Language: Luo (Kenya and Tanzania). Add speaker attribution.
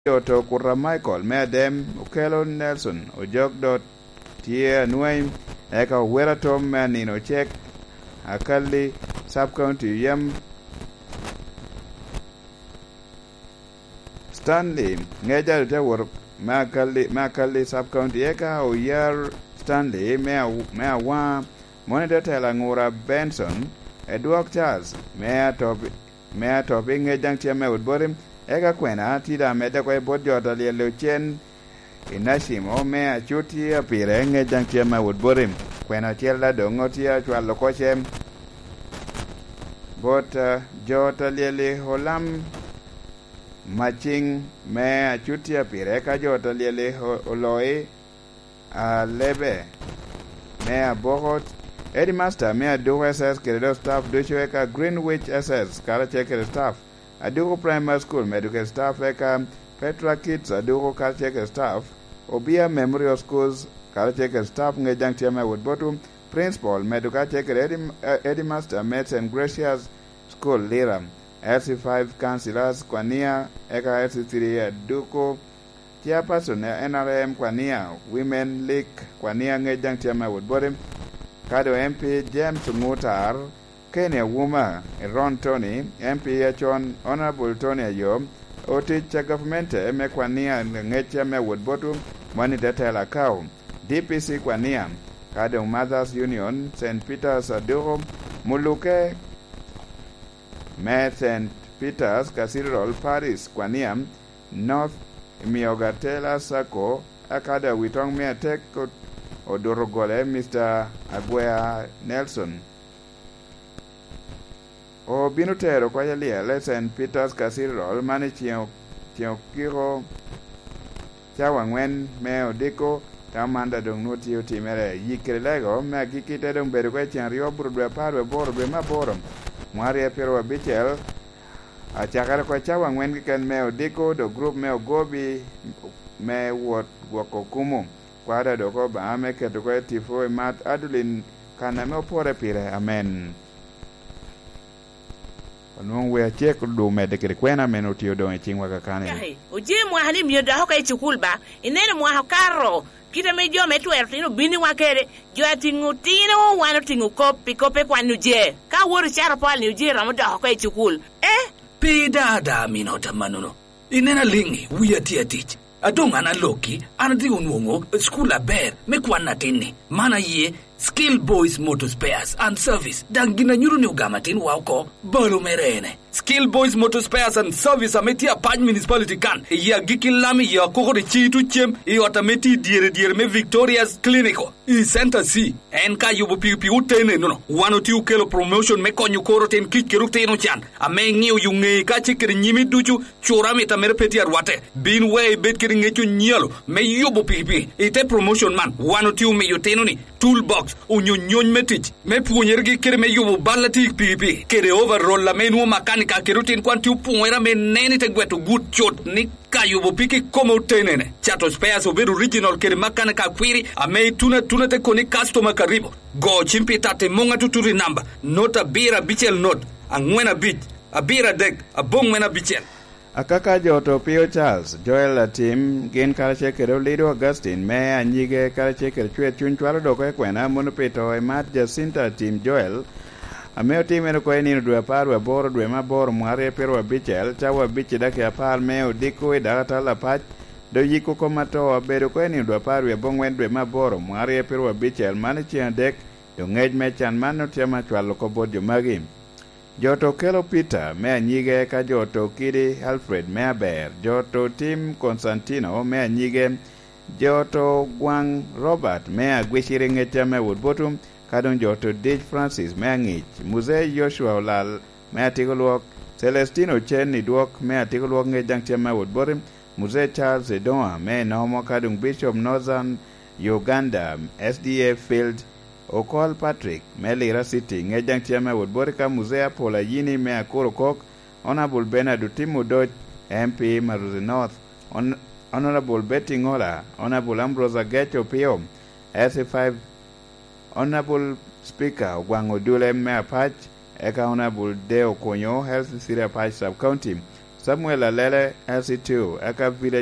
Speaker 1: Joto Kura Michael Medem Ukelo Nelson Ojok dot Tie Nuaim Eka Wera Tom Manino Check Akali Sub-County Yam Stanley Ngeja Tewar Makali Sub-County Eka Oyar Stanley Mea Wa Monitor Telangura Benson Edward Charles Mea Topi Ngejang Tiame Woodborim Eka Kwena Tida Meda Kwa Bodjota Lieluchen Inashimo Mea Chuti Apire Ngejang Tiame Woodborim Kwena Tiela Dongotia Chwalokochem Bota Jota Lieli Holam Maching Mea Chuti Apire Eka Jota Lieli Oloi Lebe Mea Bohot Eddie Master Mea Duho SS Keredo Staff Dushueka Greenwich SS Karacheke Staff Adugo Primary School Medical Staff Eka Petra Kids Adugo Karacheke Staff Obia Memorial Schools Karacheke Staff Ngejang Tiame Woodbotum Principal Medical Checker Eddie Master Mets and Gracious School Lira LC5 Councilors Kwania Eka LC3 Aduko Chairperson NRM Kwania Women League Kwania Ngejang Tiame Woodbotum Kado MP James Mutar Kenya Wuma Ron Tony MP Achon Honorable Tony Ayom Oticha Government Emekwania Ngecha Me Woodbotum Money Detail Cow DPC Kwania Kado Mothers Union St. Peter's Aduro Muluke Me St. Peter's Cathedral Paris Kwania North Miogatela Sako Akada Witong Mea Tek Odorogole Mr. Aguea Nelson O binutero kwa yalia St. Peter's Cathedral mani Kiro Chawangwen Meo Diko Tamanda Dong Nuti Utimere Yikilego Mea Kikite Dong Berukwe Rio Burbe Parwe Borbe Maborum Mwaria Pero Bichel Achakara kwa Chawangwen Kikan Meo Diko Do Group Meo Gobi Me Wakokumu Kwada doko ba ame ketoko tifo mat adulin kaname opore pire amen. Onung we check do medekere kwena menotio do chingwa kakane.
Speaker 2: Uje mwahali myoda hoka ichukulba inene mwahakaro kita mejo metu ertino bini wakere jo atingutino wano tingu kope kwa nuje ka wori chara pal nuje ramoda hoka ichukul
Speaker 3: pidada minota manuno inena lingi wiya tiatich Adong ana loki anadi unwongo school aber mekwana tini mana ye Skill Boys Motor Spares and Service dangina nyuru ni ugamatin wauko balo merene Skill Boys Motor Spares and Service ametia Paj Municipality kan ya gikilami ya kokore chitu chem atameti diere me Victoria's Clinico I Center C enka yubo pipi utene no wano ti ukelo promotion me konyu koro ten kikirute no chan ame ngiu yunge ka chikiri nyimi duchu chura meta merpeti arwate bin way bet kiri ngechu nyalo me yubo pipi ite promotion man wano ti ume yoteno ni toolbox unyonyon metich me punyergi kere me yubo balati pipi kere overall la menu makanika kerutin kwanti upuwera me neni te gweto good shot ni kayubo piki komo tenene chato spares oberu original kere makanika kwiri ame tuna te koni customer karibo go chimpita te monga tuturi number nota bira bichel note angwena bich abira dek abongwena bichel
Speaker 1: Akaka Joto Pio Charles Joel Atim Gin Karachekero Lido Augustine Me Anyige Karachekero Chwe Chunchwalo Doko Kwena Monopito Emat Jacinta Tim Joel Ameo Tim Enoko Nino Dwe Parwe Boro Dwe Maboro Mware Pero Bichel Chawa Bichi Dake Apar Meo Diko Data La Pach Do Yiku Komato Abedo Ko Nino Dwe Parwe Bongwen Dwe Maboro Mware Pero Bichel Manichi Dek Do Ngej Mechan Mano Tiama Chwalo Kobodio Magim Joto Kelo Peter Mea Nyige Ka Joto Kidi Alfred Mea Ber Joto Tim Constantino Mea Nyige Joto Gwang Robert Mea Gwishiri Ngecha Mea Woodbotum Kadon Joto Dij Francis Mea Ngich Muse Joshua Olal Mea Tigolwok Celestino Chen Nidwok Mea Tigolwok Ngejang Mea Woodbotum Muse Charles Edoa Mea Nomo Kadon Bishop Northern Uganda SDA Field Okol Patrick Melira City Ngejang Tiame Woodborika Musea Pola Yini Mea Korokok Honorable Bernard Utimu Dodge MP Maruzi North Honorable Betty Ngola Honorable Ambrose Gecho Pio SC5 Honorable Speaker Ogwango Dule Mea Pach Eka Honorable Deo Konyo Health Syria Pach Sub-County Samuel Alele, SC2, aka village